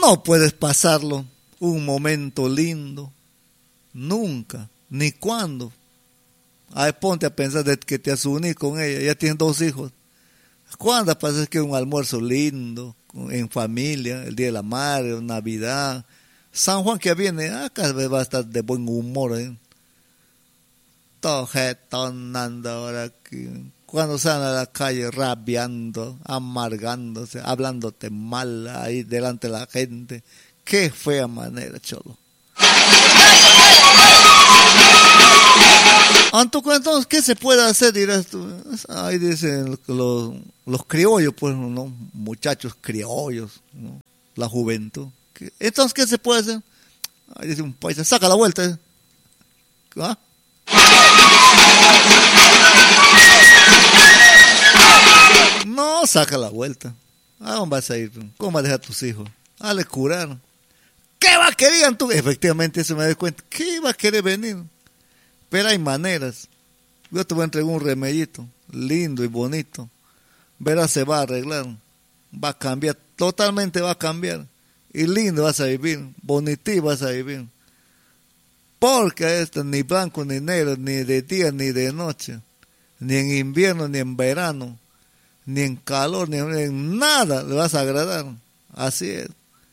no puedes pasarlo un momento lindo, nunca, ni cuando. Ay, ponte a pensar de que te has unido con ella, ya tienes 2 hijos. ¿Cuándo pasa que un almuerzo lindo, en familia, el Día de la Madre, Navidad, San Juan que viene, cada vez va a estar de buen humor, ¿eh? Todo jetonando ahora aquí. Cuando salen a la calle rabiando, amargándose, hablándote mal ahí delante de la gente. Qué fea manera, cholo. Entonces, ¿qué se puede hacer? Dirás tú. Ahí dicen los criollos, pues, ¿no? Muchachos criollos, ¿no? La juventud. Entonces, ¿qué se puede hacer? Ahí dice un paisa, saca la vuelta. ¿Eh? ¿Ah? No, saca la vuelta. ¿A dónde vas a ir? ¿Cómo vas a dejar a tus hijos? Le curar. ¿Qué va a querer tú? Efectivamente, eso me doy cuenta. ¿Qué va a querer venir? Pero hay maneras. Yo te voy a entregar un remedito lindo y bonito. Verás, se va a arreglar. Va a cambiar. Totalmente va a cambiar. Y lindo vas a vivir. Bonito vas a vivir. Porque esto ni blanco ni negro, ni de día ni de noche. Ni en invierno ni en verano. Ni en calor, ni en nada le vas a agradar. Así es.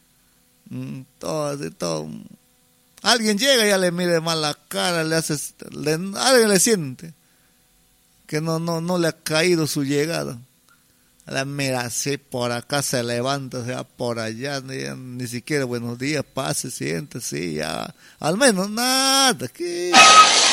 Todo. Alguien llega y ya le mire mal la cara, alguien le siente que no le ha caído su llegada. La mira así, por acá se levanta, se va por allá, ni siquiera buenos días, pase, siente, sí, ya, al menos nada. ¿Qué?